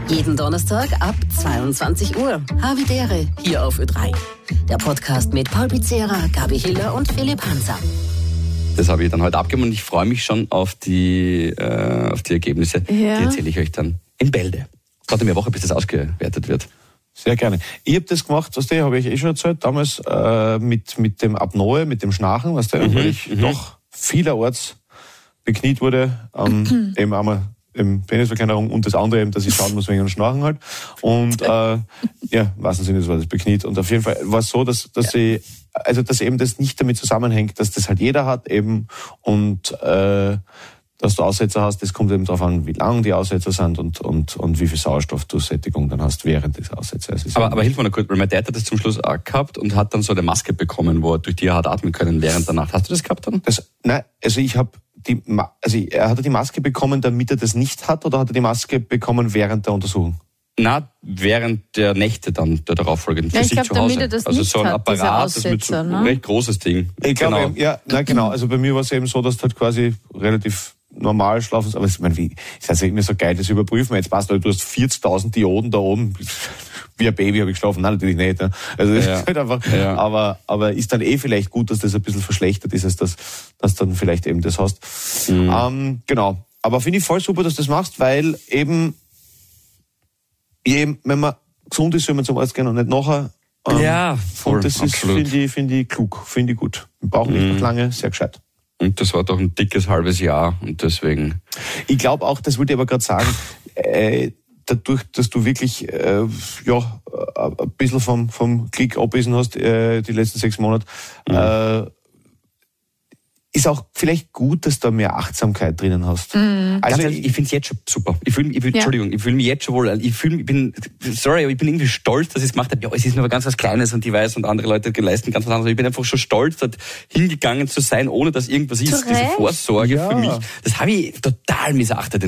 Jeden Donnerstag ab 22 Uhr. Havidere, hier auf Ö3. Der Podcast mit Paul Pizzera, Gabi Hiller und Philipp Hanser. Das habe ich dann heute abgegeben und ich freue mich schon auf die Ergebnisse. Ja. Die erzähle ich euch dann in Bälde. Es dauert eine Woche, bis das ausgewertet wird. Sehr gerne. Ich habe das gemacht, habe ich schon erzählt, damals mit dem Apnoe, mit dem Schnarchen, weil ich doch vielerorts bekniet wurde, eben einmal im Penisverkleinerung und das andere eben, dass ich schauen muss wegen dem Schnarchen halt. Und im wahrsten Sinne war das bekniet. Und auf jeden Fall war es so, dass eben das nicht damit zusammenhängt, dass das halt jeder hat eben und dass du Aussetzer hast, das kommt eben darauf an, wie lang die Aussetzer sind und wie viel Sauerstoffdurchsättigung dann hast während des Aussetzers. Aber hilf mir noch kurz, weil mein Dad hat das zum Schluss auch gehabt und hat dann so eine Maske bekommen, durch die er hat atmen können während der Nacht. Hast du das gehabt dann? Er hatte die Maske bekommen, damit er das nicht hat, oder hat er die Maske bekommen während der Untersuchung? Na, während der Nächte dann, der darauffolgenden, für sich zu Hause. Damit er das also nicht so ein hat, Apparat, das mit so ein recht großes Ding. Ich glaube, genau. Also bei mir war es eben so, dass du halt quasi relativ normal schlafen. Aber ich meine, ist das immer so geil, das überprüfen wir jetzt. Passt, du hast 40.000 Dioden da oben. Wie ein Baby habe ich geschlafen. Nein, natürlich nicht. Ne? Also das ist halt einfach. Ja. Aber ist dann vielleicht gut, dass das ein bisschen verschlechtert ist, als dass dann vielleicht eben das hast. Genau. Aber finde ich voll super, dass du das machst, weil eben, wenn man gesund ist, soll man zum Arzt gehen und nicht nachher. Voll, und das ist, finde ich klug, finde ich gut. Wir brauchen nicht noch lange, sehr gescheit. Und das war doch ein dickes halbes Jahr und deswegen. Ich glaube auch, das wollte ich aber gerade sagen, dadurch, dass du wirklich ein bisschen vom Klick abgewiesen hast, die letzten 6 Monate, ist auch vielleicht gut, dass du mehr Achtsamkeit drinnen hast. Also ich finde es jetzt schon super. Ich fühle mich jetzt schon wohl. aber ich bin irgendwie stolz, dass ich es gemacht habe. Ja, es ist nur ganz was Kleines und ich weiß, und andere Leute leisten ganz was anderes. Ich bin einfach schon stolz, dort hingegangen zu sein, ohne dass irgendwas ist. Diese Vorsorge für mich, das habe ich total missachtet.